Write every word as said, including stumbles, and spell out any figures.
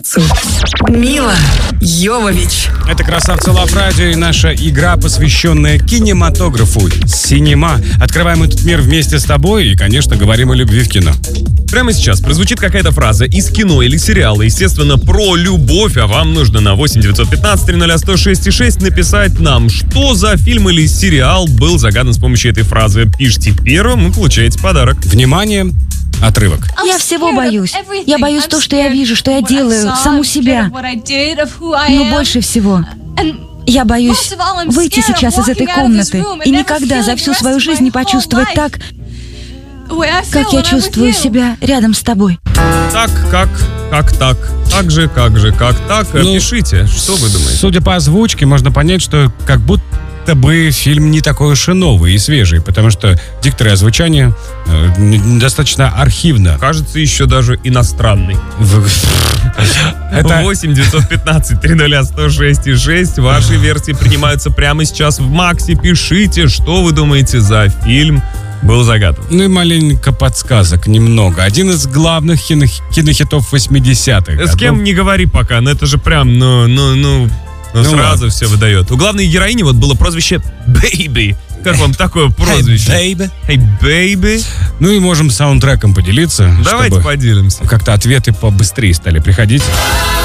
Мила Йовович. Это «Красавцы Лав Радио» и наша игра, посвященная кинематографу. Синема. Открываем этот мир вместе с тобой и, конечно, говорим о любви в кино. Прямо сейчас прозвучит какая-то фраза из кино или сериала, естественно, про любовь, а вам нужно на восемь девятьсот пятнадцать триста сто шесть шесть написать нам, что за фильм или сериал был загадан с помощью этой фразы. Пишите первым и получаете подарок. Внимание, отрывок. Я всего боюсь. Я боюсь то, что я вижу, что я делаю, саму себя. Но больше всего я боюсь выйти сейчас из этой комнаты и никогда за всю свою жизнь не почувствовать так, как я чувствую себя рядом с тобой. Так, как, как так, так же, как же, как так. Ну, Пишите, что вы думаете? Судя по озвучке, можно понять, что как будто бы фильм не такой уж и новый и свежий, потому что диктор и озвучание э, достаточно архивно. Кажется, еще даже иностранный. Это восемь девятьсот пятнадцать триста сто шесть шесть. Ваши версии принимаются прямо сейчас в Максе. Пишите, что вы думаете за фильм был загадан. Ну и маленько подсказок, немного. Один из главных кино- кинохитов восьмидесятых. С кем не говори пока, но это же прям, ну, ну, ну, ну, Ну сразу ладно. все выдает. У главной героини вот было прозвище Baby. Как вам такое прозвище? Hey, baby. Hey, baby. Ну и можем саундтреком поделиться, Давайте чтобы поделимся. как-то ответы побыстрее стали приходить.